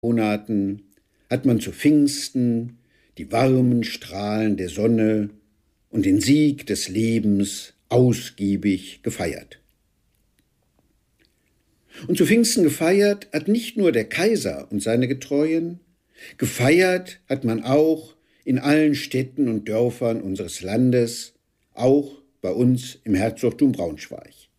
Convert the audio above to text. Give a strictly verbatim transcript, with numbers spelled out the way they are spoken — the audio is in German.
Monaten hat man zu Pfingsten die warmen Strahlen der Sonne und den Sieg des Lebens ausgiebig gefeiert. Und zu Pfingsten gefeiert hat nicht nur der Kaiser und seine Getreuen, gefeiert hat man auch in allen Städten und Dörfern unseres Landes, auch bei uns im Herzogtum Braunschweig.